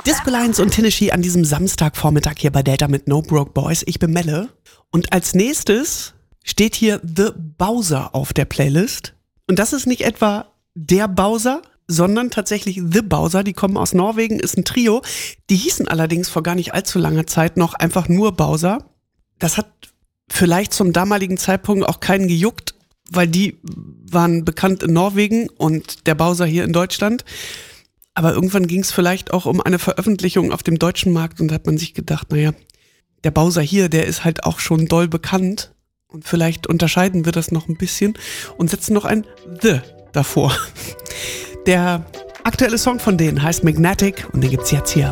Disco Lines und Tennessee an diesem Samstagvormittag hier bei Delta mit No Broke Boys. Ich bin Melle. Und als nächstes steht hier The Bowser auf der Playlist. Und das ist nicht etwa der Bowser, sondern tatsächlich The Bowser. Die kommen aus Norwegen, ist ein Trio. Die hießen allerdings vor gar nicht allzu langer Zeit noch einfach nur Bowser. Das hat vielleicht zum damaligen Zeitpunkt auch keinen gejuckt, weil die waren bekannt in Norwegen und der Bowser hier in Deutschland. Aber irgendwann ging es vielleicht auch um eine Veröffentlichung auf dem deutschen Markt und da hat man sich gedacht, naja, der Bowser hier, der ist halt auch schon doll bekannt und vielleicht unterscheiden wir das noch ein bisschen und setzen noch ein The davor. Der aktuelle Song von denen heißt Magnetic und den gibt's jetzt hier.